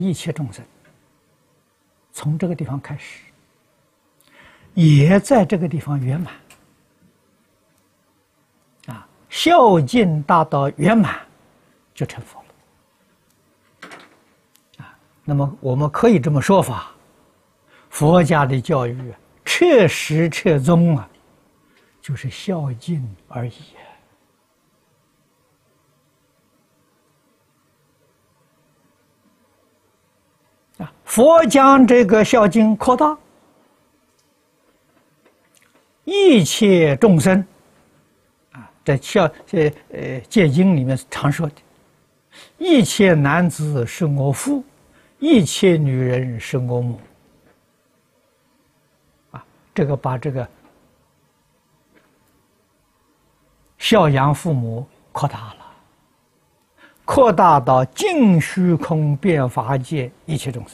一切众生从这个地方开始，也在这个地方圆满啊，孝敬达到圆满，就成佛了啊。那么我们可以这么说法，佛家的教育彻实彻宗啊，就是孝敬而已啊。佛将这个孝敬扩大，一切众生啊，在戒经里面常说的，一切男子是我父，一切女人是我母啊。这个把这个孝养父母扩大了，扩大到尽虚空遍法界一切众生。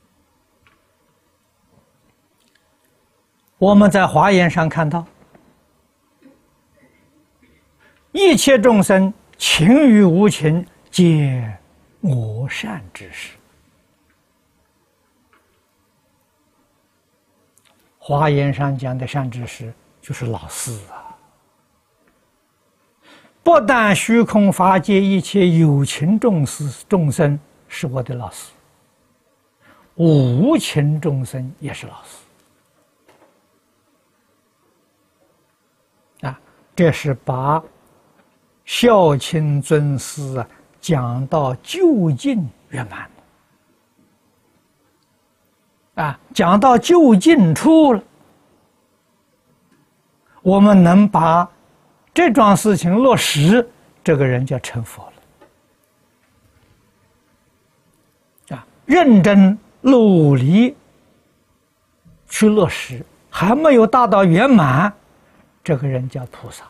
我们在华严上看到，一切众生情与无情，皆我善之事。华严上讲的善知识就是老师啊，不但虚空法界一切有情众生是我的老师，无情众生也是老师啊。这是把孝亲尊师啊讲到究竟圆满啊，讲到究竟处了，我们能把这桩事情落实，这个人就成佛了啊。认真努力去落实，还没有达到圆满，这个人叫菩萨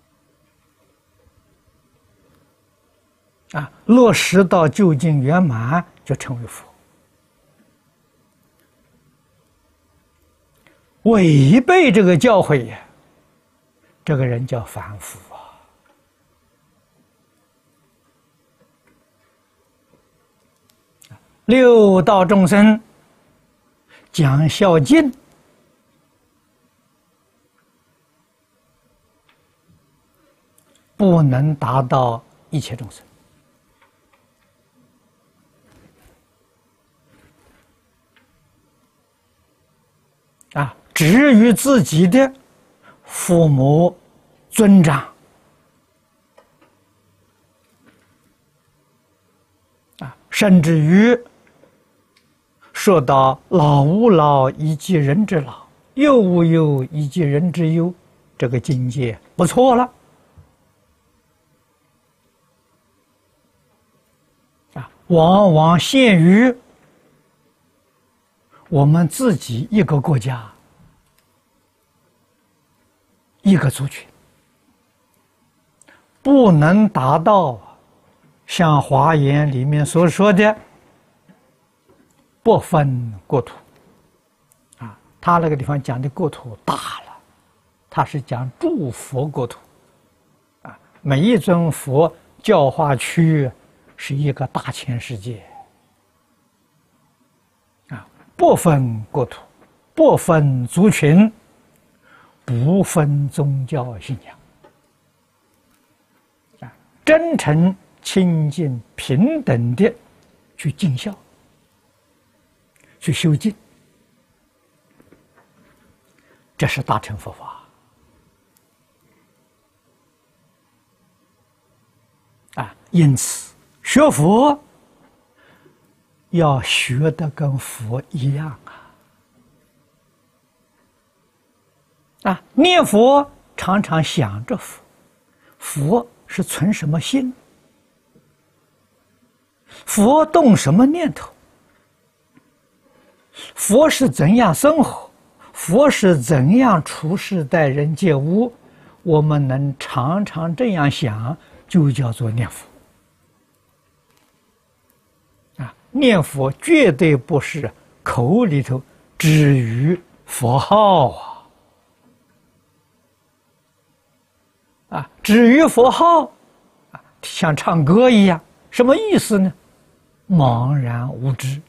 啊。落实到究竟圆满，就成为佛。违背这个教诲呀，这个人叫凡夫啊。六道众生讲孝敬，不能达到一切众生啊，至于自己的父母尊长啊，甚至于说到老吾老以及人之老，幼吾幼以及人之幼，这个境界不错了啊，往往限于我们自己一个国家一个族群，不能达到像《华严》里面所说的不分国土啊。他那个地方讲的国土大了，他是讲诸佛国土啊，每一尊佛教化区是一个大千世界啊，不分国土，不分族群，不分宗教信仰啊，真诚清净平等的去尽孝，去修净，这是大乘佛法啊。因此学佛要学得跟佛一样啊，念佛常常想着佛，佛是存什么心，佛动什么念头，佛是怎样生活，佛是怎样处事待人接物，我们能常常这样想，就叫做念佛啊。念佛绝对不是口里头只于佛号啊，只于佛号啊，像唱歌一样，什么意思呢？茫然无知